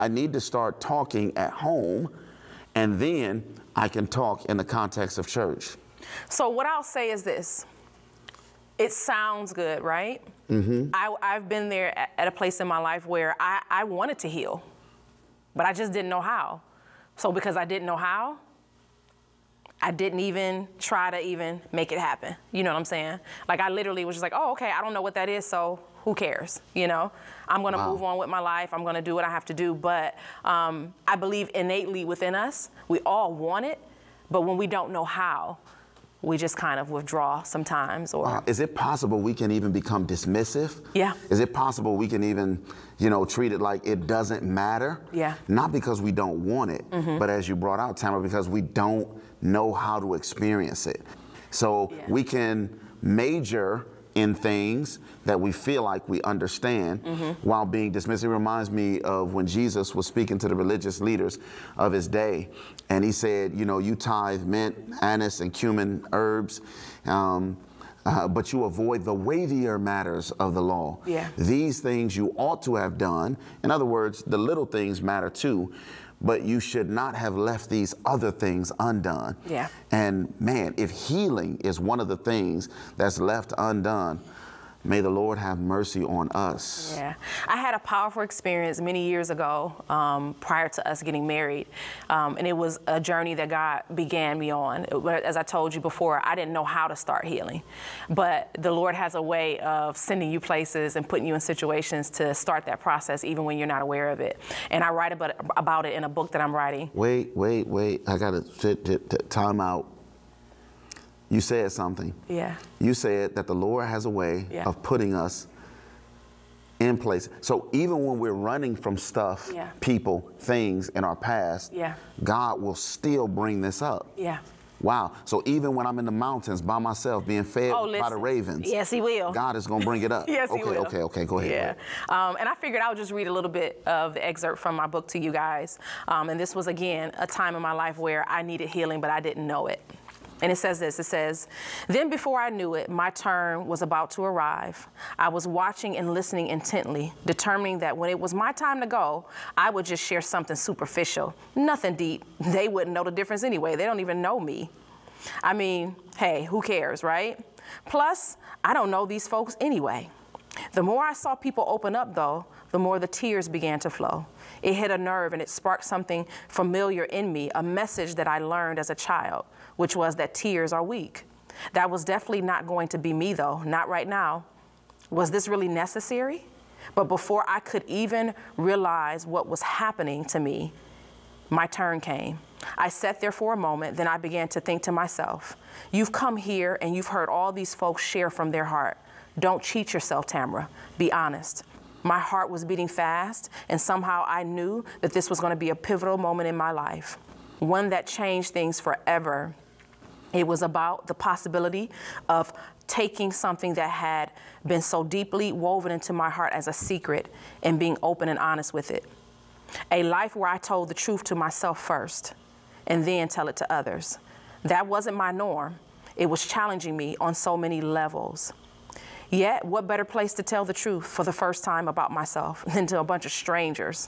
I need to start talking at home, and then I can talk in the context of church. So what I'll say is this. It sounds good, right? I've been there at a place in my life where I wanted to heal, but I just didn't know how. So because I didn't know how, I didn't even try to even make it happen. You know what I'm saying? Like, I literally was just like, oh, okay, I don't know what that is, so who cares? You know, I'm gonna move on with my life. I'm gonna do what I have to do. But I believe innately within us, we all want it, but when we don't know how, we just kind of withdraw sometimes. Or is it possible we can even become dismissive? Yeah. Is it possible we can even, treat it like it doesn't matter? Yeah. Not because we don't want it, but as you brought out, Tamara, because we don't know how to experience it. So we can major in things that we feel like we understand while being dismissive. It reminds me of when Jesus was speaking to the religious leaders of his day, and he said, you tithe mint, anise, and cumin herbs, but you avoid the weightier matters of the law. Yeah. These things you ought to have done. In other words, the little things matter too, but you should not have left these other things undone. Yeah. And man, if healing is one of the things that's left undone, may the Lord have mercy on us. Yeah. I had a powerful experience many years ago, prior to us getting married. And it was a journey that God began me on. As I told you before, I didn't know how to start healing. But the Lord has a way of sending you places and putting you in situations to start that process, even when you're not aware of it. And I write about it in a book that I'm writing. Wait. I got to time out. You said something. Yeah. You said that the Lord has a way of putting us in place. So even when we're running from stuff, people, things in our past, God will still bring this up. Yeah. Wow. So even when I'm in the mountains by myself being fed by the ravens, yes, he will. God is going to bring it up. Yes, he will. Okay, go ahead. Yeah. And I figured I would just read a little bit of the excerpt from my book to you guys. And this was, again, a time in my life where I needed healing, but I didn't know it. And it says this, it says, then before I knew it, my turn was about to arrive. I was watching and listening intently, determining that when it was my time to go, I would just share something superficial, nothing deep. They wouldn't know the difference anyway. They don't even know me. I mean, hey, who cares, right? Plus, I don't know these folks anyway. The more I saw people open up, though, the more the tears began to flow. It hit a nerve and it sparked something familiar in me, a message that I learned as a child, which was that tears are weak. That was definitely not going to be me, though, not right now. Was this really necessary? But before I could even realize what was happening to me, my turn came. I sat there for a moment, then I began to think to myself, you've come here and you've heard all these folks share from their heart. Don't cheat yourself, Tamara. Be honest. My heart was beating fast, and somehow I knew that this was going to be a pivotal moment in my life, one that changed things forever. It was about the possibility of taking something that had been so deeply woven into my heart as a secret and being open and honest with it. A life where I told the truth to myself first and then tell it to others. That wasn't my norm. It was challenging me on so many levels. Yet, what better place to tell the truth for the first time about myself than to a bunch of strangers?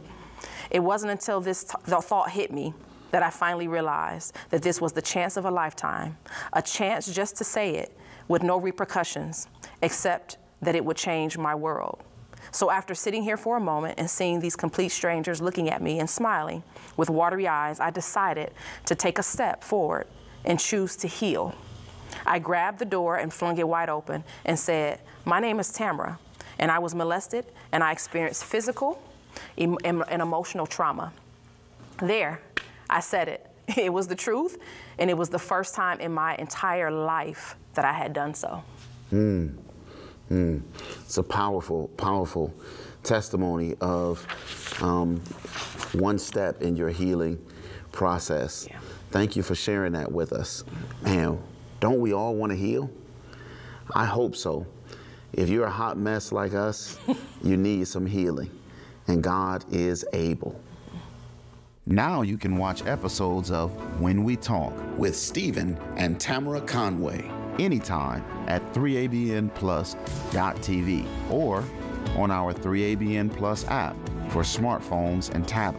It wasn't until the thought hit me that I finally realized that this was the chance of a lifetime, a chance just to say it with no repercussions, except that it would change my world. So after sitting here for a moment and seeing these complete strangers looking at me and smiling with watery eyes, I decided to take a step forward and choose to heal. I grabbed the door and flung it wide open and said, my name is Tamara, and I was molested, and I experienced physical and emotional trauma. There, I said it. It was the truth, and it was the first time in my entire life that I had done so. It's a powerful, powerful testimony of one step in your healing process. Yeah. Thank you for sharing that with us. Man, don't we all want to heal? I hope so. If you're a hot mess like us, you need some healing, and God is able. Now you can watch episodes of When We Talk with Stephen and Tamara Conway anytime at 3abnplus.tv or on our 3ABN Plus app. for smartphones and tablets.